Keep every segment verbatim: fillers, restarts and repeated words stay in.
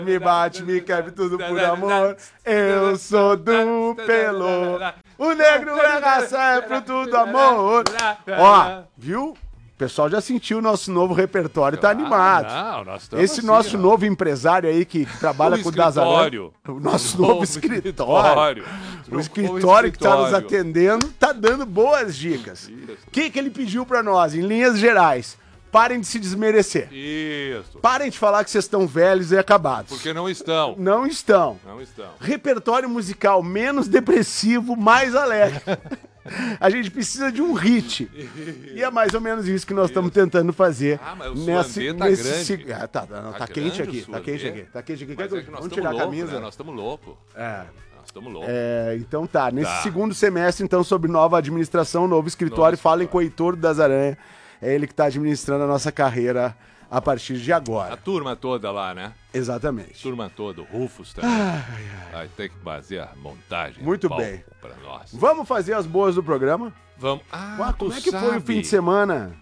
Me bate, me quebra tudo por amor. Eu sou do pelo. O negro é raça, é fruto do amor. Ó, viu? O pessoal já sentiu o nosso novo repertório, tá animado. Não, nós Esse assim, nosso ó. novo empresário aí que trabalha O com o Dazaré. escritório. O nosso O novo novo escritório. escritório. O escritório que tá nos escritório. atendendo tá dando boas dicas. O que, que ele pediu pra nós, em linhas gerais? Parem de se desmerecer. Isso. Parem de falar que vocês estão velhos e acabados. Porque não estão. Não estão. Não estão. Repertório musical menos depressivo, mais alegre. A gente precisa de um hit. E é mais ou menos isso que nós estamos tentando fazer. Ah, mas o nesse, suandê tá nesse grande. se- Ah, tá, não, Tá tá grande quente o aqui, tá suandê. quente aqui, tá quente aqui. Mas Quer é que que eu- nós Vamos estamos tirar a loucos, camisa? né? Nós estamos loucos. É. Nós estamos loucos. É, então tá, nesse Tá. segundo semestre, então, sobre nova administração, novo escritório, Novo falem escritório. com o Heitor das Aranha. É ele que tá administrando a nossa carreira a partir de A agora. turma toda lá, né? Exatamente. Turma toda, o Rufus também. Vai ter que fazer a montagem. Muito do palco bem. Pra nós. Vamos fazer as boas do programa? Vamos. Ah, Ué, como tu é que foi o sabe. fim de semana?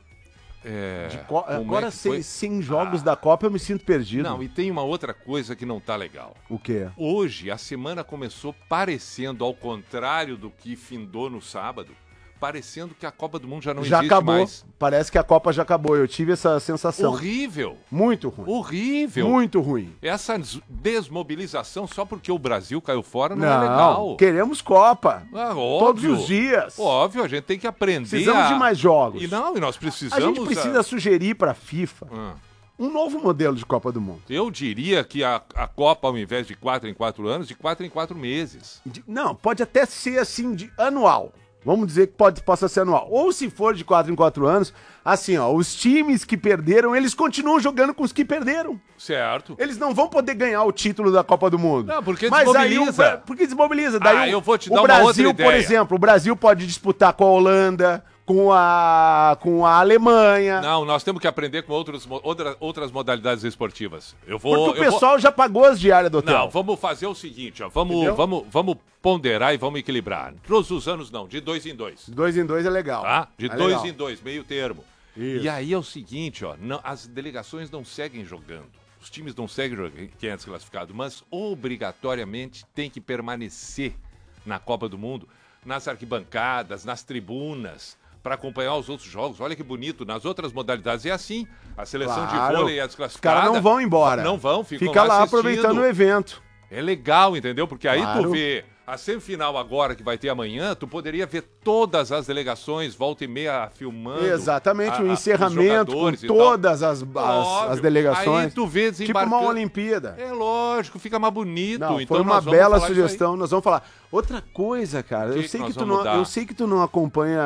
É, De co- como Agora, é que sem, foi? sem jogos Ah. da Copa, eu me sinto perdido. Não, e tem uma outra coisa que não tá legal. O quê? Hoje, a semana começou parecendo, ao contrário do que findou no sábado, parecendo que a Copa do Mundo já não Já existe acabou. mais. Parece que a Copa já acabou. Eu tive essa sensação. Horrível. Muito ruim. Horrível. Muito ruim. Essa des- desmobilização só porque o Brasil caiu fora não, é legal. Queremos Copa. Ah, Todos óbvio. os dias. Óbvio, a gente tem que aprender Precisamos a... de mais jogos. E não, e nós A precisamos... gente precisa sugerir para a FIFA Ah. um novo modelo de Copa do Mundo. Eu diria que a, a Copa, ao invés de quatro em quatro anos, de quatro em quatro meses. De- não, pode até ser assim, de anual. Vamos dizer que pode, possa ser anual. Ou se for de quatro em quatro anos, assim, ó, os times que perderam, eles continuam jogando com os que perderam. Certo. Eles não vão poder ganhar o título da Copa do Mundo. Não, porque Mas aí o, desmobiliza. porque desmobiliza. Daí Ah, o, eu vou te o dar uma Brasil, outra por ideia. exemplo, o Brasil pode disputar com a Holanda, com a, com a Alemanha. Não, nós temos que aprender com outros, mo- outra, outras modalidades esportivas. Eu vou... Porque o eu vou- pessoal já pagou as diárias do hotel. Não, vamos fazer o seguinte, ó. Vamos, Entendeu? vamos, vamos ponderar e vamos equilibrar. Todos os anos não, de dois em dois. De dois em dois é legal. Tá? De É dois legal. em dois, meio termo. Isso. E aí é o seguinte, ó, não- as delegações não seguem jogando. Os times não seguem jogando, quem é desclassificado, mas obrigatoriamente tem que permanecer na Copa do Mundo, nas arquibancadas, nas tribunas, para acompanhar os outros jogos. Olha que bonito, nas outras modalidades é assim. A seleção Claro. de vôlei é Os desclassificada. caras não vão embora. Não vão, ficam Fica lá assistindo. aproveitando o evento. É legal, entendeu? Porque aí Claro. tu vê a semifinal agora que vai ter amanhã, tu poderia ver todas as delegações, volta e meia filmando. Exatamente, a- o a- encerramento os com jogadores e tal. todas as, as, Óbvio. as delegações. Aí tu vê Tipo desembarcando. uma Olimpíada. É lógico, fica mais bonito. Não, então foi uma nós vamos bela falar isso aí. sugestão, nós vamos falar. Outra coisa, cara, Que eu que sei que, nós tu vamos não, mudar? eu sei que tu não acompanha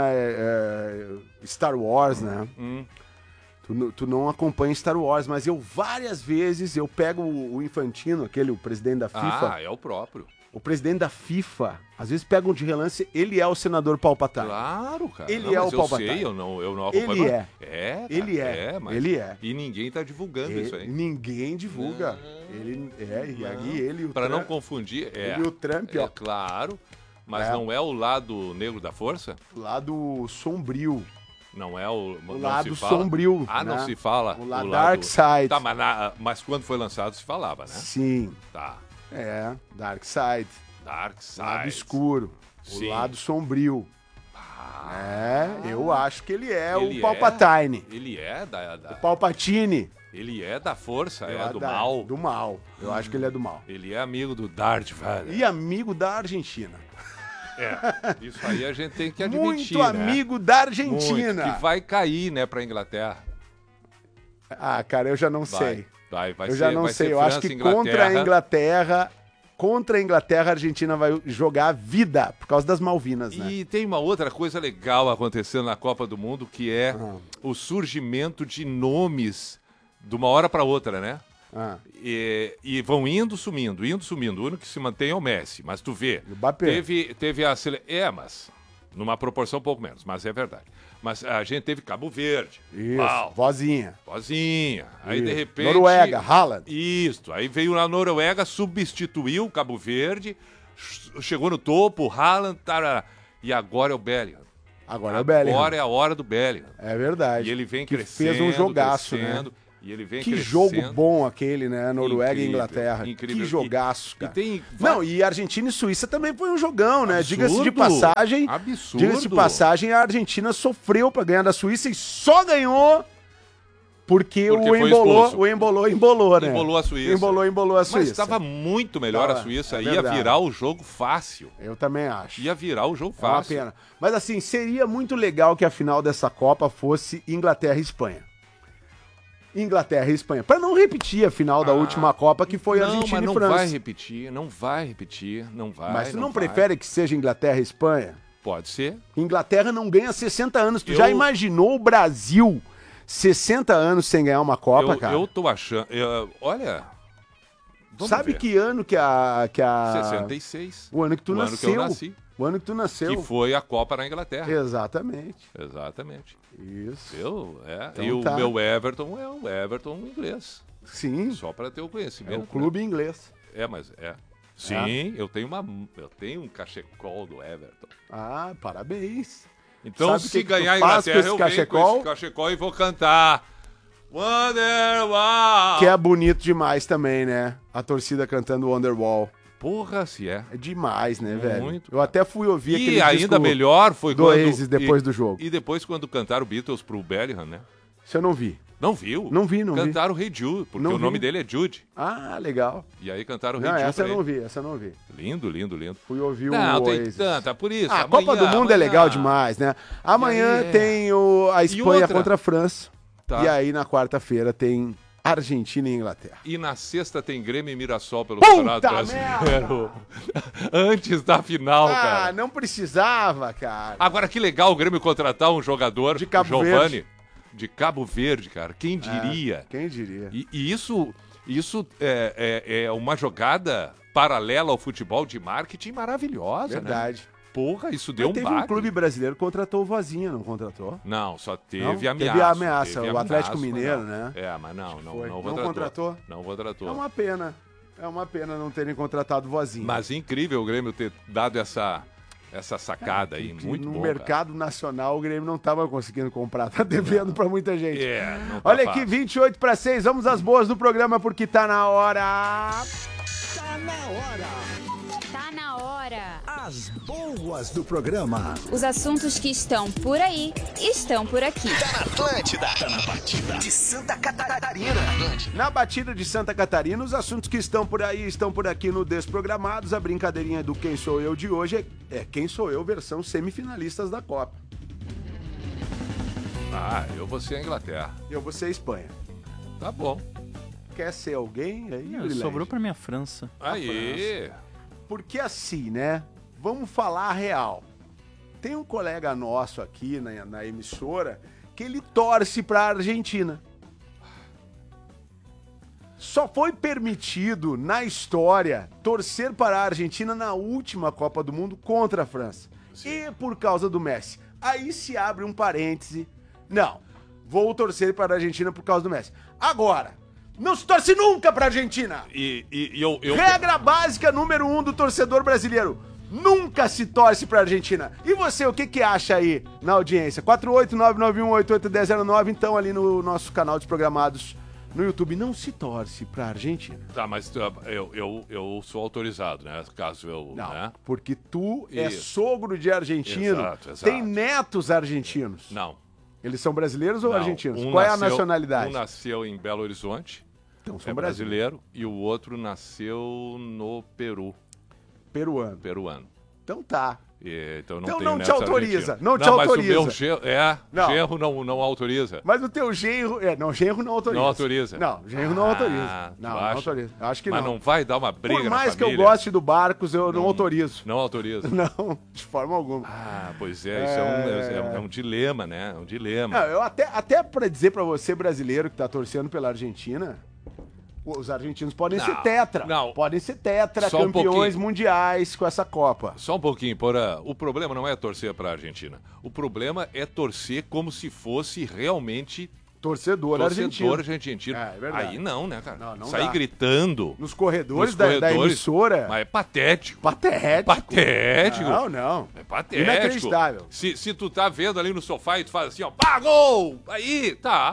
é, é, Star Wars, né? Hum. Tu, não- tu não acompanha Star Wars, mas eu várias vezes eu pego o, o Infantino, aquele, o presidente da FIFA, Ah, é o próprio. o presidente da FIFA, às vezes pegam de relance, ele é o senador Palpatine. Claro, cara. Ele Não, é mas o eu Palpatine. sei, eu não, eu não Ele acompanho. é. É, cara, Ele é. mas- Ele é. E ninguém tá divulgando isso E- aí. ninguém divulga. Ele é, e aí ele e o Pra não Trump- confundir, é. ele e o Trump, é ó. claro, mas É. não é o lado negro da força? lado sombrio. Não é o. O não lado se fala? sombrio, Ah, não né? se fala. O lado Dark Side. Tá, mas, na- mas quando foi lançado se falava, né? Sim, Tá. é, Dark Side. Dark Side. Lado escuro. Sim. O lado sombrio. É, eu acho que ele é Ele o Palpatine. Ele é da. da- O Palpatine. Ele é da força, Eu é do da- mal. Do mal. Eu acho que ele é do mal. Ele é amigo do Darth Vader. E amigo da Argentina. É. Isso aí a gente tem que admitir. Muito né? amigo da Muito, Argentina. que vai cair, né, pra Inglaterra. Ah, cara, eu já não Vai, sei. vai, vai eu ser, já não vai sei. ser Eu acho França, que contra a Inglaterra. Inglaterra, contra a Inglaterra, a Argentina vai jogar a vida por causa das Malvinas, né? E tem uma outra coisa legal acontecendo na Copa do Mundo, que é Ah. o surgimento de nomes de uma hora para outra, né? Ah, E, e vão indo, sumindo, indo, sumindo. O único que se mantém é o Messi. Mas tu vê, o Mbappé. teve, teve a sele... É, mas numa proporção um pouco menos, mas é verdade. Mas a gente teve Cabo Verde. Isso, Uau, vozinha. vozinha. Aí, de Isso. repente... Noruega, Haaland. Isso. Aí veio a Noruega, substituiu o Cabo Verde, ch- chegou no topo, o Haaland, tarará. E agora é o Bellingham. Agora é o Bellingham. Agora é a hora do Bellingham. É verdade. E ele vem que crescendo, fez um jogaço, crescendo. né? E ele vem Que crescendo. jogo bom aquele, né? Noruega Incrível, e Inglaterra. incrível. Que jogaço, E cara. tem... Não, e Argentina e Suíça também foi um jogão, né? Absurdo. Diga-se de passagem. Absurdo. Diga-se de passagem, a Argentina sofreu pra ganhar da Suíça e só ganhou porque, Porque o foi embolou, expulso. o embolou, embolou, né? Embolou a Suíça. Embolou, embolou a Suíça. Mas estava muito melhor Tava, a Suíça. é Ia verdade. virar o jogo fácil. Eu também acho. Ia virar o jogo É uma fácil. pena. Mas assim, seria muito legal que a final dessa Copa fosse Inglaterra e Espanha. Inglaterra e Espanha. Pra não repetir a final da Ah, última Copa, que foi não, Argentina mas e não França. vai repetir, não vai repetir, não vai. Mas tu não, vai. prefere que seja Inglaterra e Espanha? Pode ser. Inglaterra não ganha sessenta anos. Tu Eu- já imaginou o Brasil sessenta anos sem ganhar uma Copa, eu, cara? eu tô achando. eu- olha. vamos Sabe ver. que ano que a... Que a... sessenta e seis. O ano que tu o ano nasceu. que eu nasci. O ano que tu nasceu. Que foi a Copa na Inglaterra. Exatamente. Exatamente. Isso. Eu, é, Então e tá. o meu Everton é o Everton inglês. Sim. Só para ter o É conhecimento. o clube inglês. Né? É, mas é. Sim, eu tenho uma. Eu tenho um cachecol do Everton. Ah, parabéns. Então, Sabe o se que que tu ganhar a faz com Inglaterra, esse eu cachecol? venho com esse cachecol e vou cantar. Wonderwall. Que é bonito demais também, né? A torcida cantando Wonderwall. Porra, se é. É demais, né, velho? Muito, Eu até fui ouvir aquele E ainda disco melhor foi do quando... Oasis depois e, do jogo. E depois quando cantaram Beatles pro Bellingham, né? Isso eu não vi. Não viu? Não vi, não vi. Cantaram Hey Jude, porque Não o nome vi. dele é Jude. Ah, legal. E aí cantaram Hey Não, Jude essa eu pra não ele. vi, essa eu não vi. Lindo, lindo, lindo. Fui ouvir Não, o tem Oasis. tanta, por isso. Ah, a amanhã, Copa do Mundo é amanhã. legal demais, né? Amanhã E aí, é. tem o, a Espanha outra? contra a França. Tá. E aí na quarta-feira tem Argentina e Inglaterra. E na sexta tem Grêmio e Mirassol pelo Puta Campeonato Brasileiro. Antes da final, Ah, cara. não precisava, cara. Agora que legal o Grêmio contratar um jogador, De Cabo Giovani, Verde. de Cabo Verde, cara. Quem diria? Quem diria? E, e isso, isso é, é, é uma jogada paralela ao futebol de marketing maravilhosa, né? Verdade. Porra, isso deu Mas um teve um baque. clube brasileiro que contratou o Vozinha, não contratou? Não, só teve Não? ameaça. Teve a ameaça, teve o Atlético ameaça, Mineiro, mas não. né? É, mas não, não, Foi. não, Não contratou. contratou? Não contratou. É uma pena. É uma pena não terem contratado o Vozinha. Mas incrível o Grêmio ter dado essa, essa sacada aí, Que muito no bom, mercado nacional o Grêmio não estava conseguindo comprar, tá devendo pra muita gente. cara. É, não tá Olha aqui, fácil. vinte e oito para seis, vamos às boas do programa porque tá na hora. Tá na hora. Tá na hora. As boas do programa. Os assuntos que estão por aí estão por aqui. Tá na Atlântida. Tá na batida de Santa Catarina. Na batida de Santa Catarina, os assuntos que estão por aí estão por aqui no Desprogramados. A brincadeirinha do Quem Sou Eu de hoje é, é Quem Sou Eu versão semifinalistas da Copa. Ah, eu vou ser a Inglaterra. Eu vou ser a Espanha. Tá bom. Quer ser alguém aí? Não, Brilhante? sobrou pra minha França. Aí. Porque assim, né? Vamos falar a real. Tem um colega nosso aqui na, na emissora que ele torce pra Argentina. Só foi permitido na história torcer para a Argentina na última Copa do Mundo contra a França. Sim. E por causa do Messi. Aí se abre um parêntese. Não, vou torcer para a Argentina por causa do Messi. Agora, não se torce nunca pra Argentina! E, e, e eu, eu. Regra básica número um do torcedor brasileiro. Nunca se torce pra Argentina. E você, o que que acha aí na audiência? quatro oito nove nove um oito oito um zero zero nove, então ali no nosso canal de programados no YouTube. Não se torce pra Argentina. Tá, mas uh, eu, eu, eu sou autorizado, né? Caso eu. Não, Né? porque tu é Isso. sogro de argentino. Exato, exato. Tem netos argentinos. Não. Eles são brasileiros ou não. argentinos? Um Qual é a nasceu- nacionalidade? Um nasceu em Belo Horizonte, Então são é brasileiros. brasileiro, e o outro nasceu no Peru, Peruano. peruano. Então tá. E, então não Então tenho não te netos autoriza, argentinos. não te autoriza. Mas o meu genro, é, Não. genro não, não autoriza. Mas o teu genro... É, não, genro não autoriza. Não autoriza. Não, genro não Ah, autoriza. tu Não, não acha? autoriza. Eu acho que Mas não. não vai dar uma briga Por na mais que eu família? goste do Barcos, eu não, autorizo. Não autoriza. Não, de forma alguma. Ah, pois é, isso é, um, é, é um- é um dilema, né? É um dilema. Não, eu até, até pra dizer pra você, brasileiro, que tá torcendo pela Argentina, os argentinos podem Não, ser tetra. não. Podem ser tetra, Só um campeões pouquinho. mundiais com essa Copa. Só um pouquinho, Porã. O problema não é torcer para a Argentina. O problema é torcer como se fosse realmente Torcedor, argentino. torcedor argentino. É, é verdade. Aí não, né, cara? Não, não Sair dá. gritando Nos corredores, nos da, da corredores, emissora. Mas é patético. Patético. Patético. Não, não. É patético. Inacreditável. Se, se tu tá vendo ali no sofá e tu faz assim, ó, pá, gol! Aí, tá.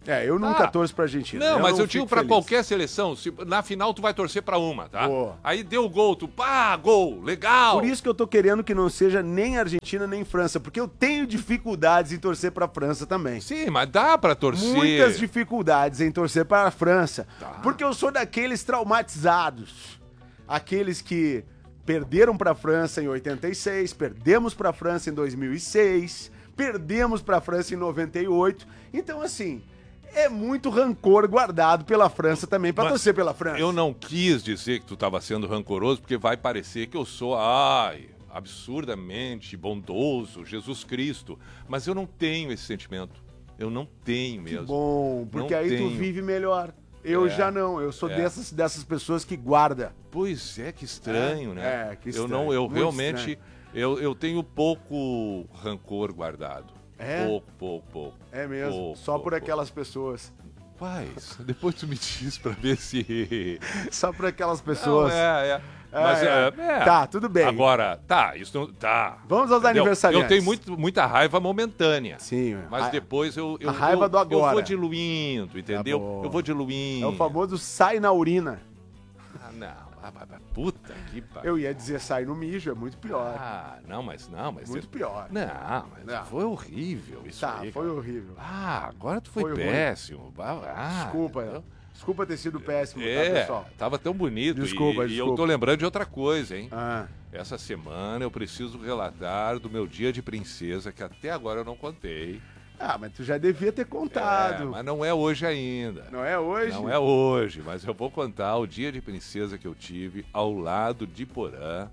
É, eu nunca Ah. torço pra Argentina. Não, mas eu digo fico pra feliz. qualquer seleção. Se, na final tu vai torcer pra uma, tá? Boa. Aí deu o gol, tu pá, gol, legal. Por isso que eu tô querendo que não seja nem Argentina nem França, porque eu tenho dificuldades em torcer pra França também. Sim, mas dá pra torcer. Muitas dificuldades em torcer para a França, Tá. porque eu sou daqueles traumatizados, aqueles que perderam para a França em oitenta e seis, perdemos para a França em dois mil e seis, perdemos para a França em noventa e oito. Então assim, é muito rancor guardado pela França também para Mas torcer pela França. Eu não quis dizer que tu tava sendo rancoroso, porque vai parecer que eu sou, ai, absurdamente bondoso, Jesus Cristo. Mas eu não tenho esse sentimento. Eu não tenho mesmo. Bom, porque Não aí tenho. tu vive melhor. Eu É. já não, eu sou É. dessas, dessas pessoas que guarda. Pois é, que estranho, É, né? é, que Eu estranho, não, eu muito realmente, eu, eu tenho pouco rancor guardado. É? Pouco, pouco, pouco. É mesmo, Pouco, só por pouco, aquelas pessoas. pouco. Paz, depois tu me diz pra ver se... Só por aquelas pessoas. Não, é, é. É, Mas, é. é, é. Tá, tudo bem. Agora, tá, isso não... Tá. Vamos aos Entendeu? aniversariantes. Eu tenho muito, muita raiva momentânea. Sim, Mas a- depois eu, eu, a raiva eu, do agora. eu vou diluindo, entendeu? bom. eu vou diluindo. É o famoso sai na urina. Ah, não. Ah, ah, ah, puta que pariu. Eu ia dizer sai no mijo, é muito pior. Ah, não, mas não, mas... muito pior. Não, mas Não. foi horrível isso Tá, aí. foi cara. horrível. Ah, agora tu foi, Foi ruim. péssimo. Ah, Desculpa, entendeu? desculpa ter sido péssimo, tá, É, pessoal? tava tão bonito. Desculpa, e, e eu desculpa. tô lembrando de outra coisa, hein? Ah, Essa semana eu preciso relatar do meu dia de princesa, que até agora eu não contei. ah, mas tu já devia ter É, contado. mas não é hoje ainda. Não é hoje? Não é hoje, mas eu vou contar o dia de princesa que eu tive ao lado de Porã,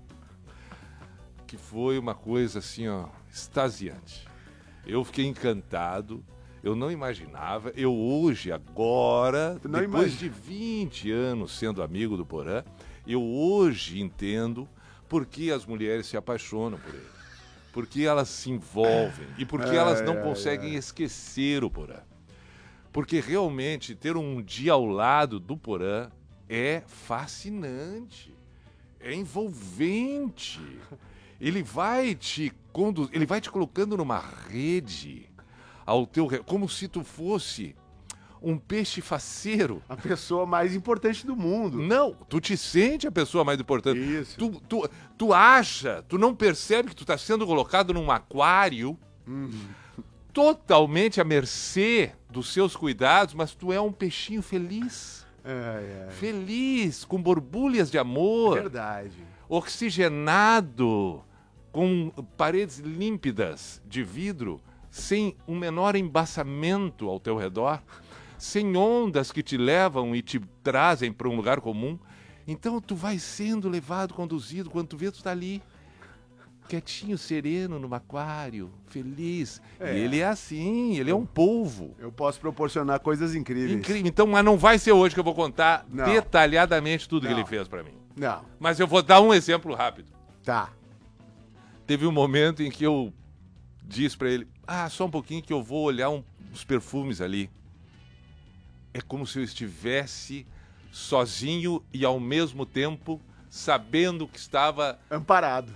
que foi uma coisa assim, ó, extasiante. Eu fiquei encantado, eu não imaginava, eu hoje, agora, Tu não depois imagi- de vinte anos sendo amigo do Porã, eu hoje entendo por que as mulheres se apaixonam por ele. Porque elas se envolvem e porque Ai, elas não ai, conseguem ai. esquecer o Porã. Porque realmente ter um dia ao lado do Porã é fascinante, é envolvente. Ele vai te condu... ele vai te colocando numa rede ao teu re- como se tu fosse um peixe faceiro. A pessoa mais importante do mundo. Não, tu te sente a pessoa mais importante. Isso. Tu, tu, tu acha, tu não percebe que tu está sendo colocado num aquário totalmente à mercê dos seus cuidados, mas tu é um peixinho feliz. Ai, ai. Feliz, com borbulhas de amor, Verdade. oxigenado, com paredes límpidas de vidro, sem um menor embaçamento ao teu redor, sem ondas que te levam e te trazem para um lugar comum. Então tu vai sendo levado, conduzido, quando tu vê, tu tá ali, quietinho, sereno, no aquário, feliz. É. E ele é assim, ele é um polvo. Eu posso proporcionar coisas incríveis. Incrível. Então, mas não vai ser hoje que eu vou contar Não. detalhadamente tudo que Não. ele fez para mim. Não, Mas eu vou dar um exemplo rápido. tá. Teve um momento em que eu disse para ele, ah, só um pouquinho que eu vou olhar um, os perfumes ali. É como se eu estivesse sozinho e ao mesmo tempo sabendo que estava... Amparado.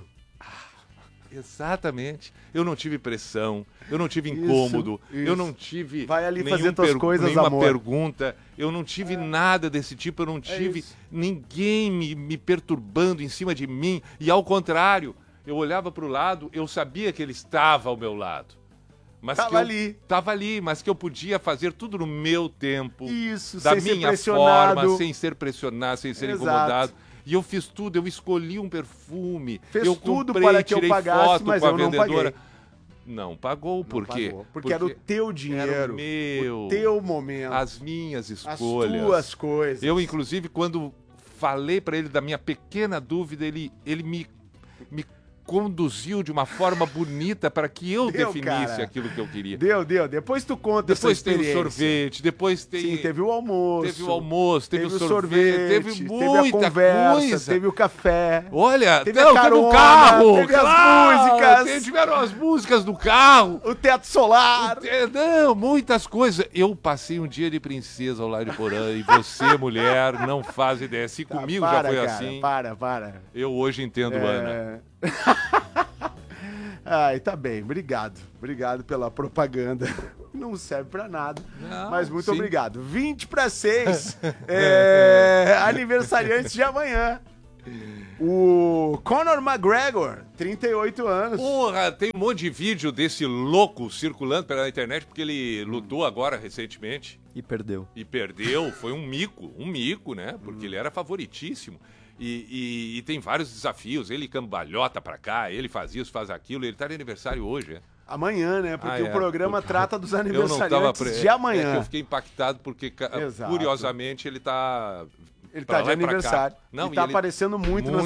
Exatamente. Eu não tive pressão, eu não tive Isso, incômodo, eu isso. não tive Vai ali nenhum fazer tuas per- coisas, nenhuma amor. pergunta, eu não tive nada desse tipo, eu não tive isso. ninguém me, me perturbando em cima de mim. E ao contrário, eu olhava para o lado, eu sabia que ele estava ao meu lado. Mas Tava que eu, ali. Tava ali, mas que eu podia fazer tudo no meu tempo. Isso, da sem ser minha pressionado. forma, sem ser pressionado, sem ser Exato. incomodado. E eu fiz tudo, eu escolhi um perfume. Fez eu tudo comprei, para que eu tirei pagasse, foto mas com a eu não vendedora. paguei. Não pagou, por Não quê? pagou, Porque, era o teu dinheiro. era o meu, O teu momento. as minhas As escolhas. tuas coisas. Eu, inclusive, quando falei para ele da minha pequena dúvida, ele, ele me, me conduziu de uma forma bonita para que eu Deu, definisse cara. aquilo que eu queria. Deu, deu. Depois tu conta Depois essa tem o experiência. sorvete, depois tem... Sim, teve o almoço. Teve o almoço, teve, teve o sorvete, teve teve muita a conversa, coisa. teve o café. Olha, teve não, a teve o carona, carro, teve as claro, músicas. teve- tiveram as músicas do carro. O teto solar. É, não, muitas coisas. Eu passei um dia de princesa ao lado de Porã e você, mulher, não faz ideia. Se Tá, comigo para, já foi cara, assim, Para, para. eu hoje entendo, Ana. É... Ai, tá bem. Obrigado. Obrigado pela propaganda. não serve pra nada. Não, mas muito sim. obrigado. vinte para seis, é, aniversariantes de amanhã. O Conor McGregor, trinta e oito anos. Porra, tem um monte de vídeo desse louco circulando pela internet, porque ele lutou agora recentemente. E perdeu. E perdeu, foi um mico, um mico, né? Porque ele era favoritíssimo. E, e, e tem vários desafios, ele cambalhota pra cá, ele faz isso, faz aquilo, ele tá de aniversário hoje, né? Amanhã, né? Porque Ah, o é, programa porque trata dos eu não tava aniversariantes pre... de amanhã. É que eu fiquei impactado porque, Exato. curiosamente, ele tá... Ele pra tá de lá e pra cá. aniversário. Não, e tá e ele- aparecendo muito, nas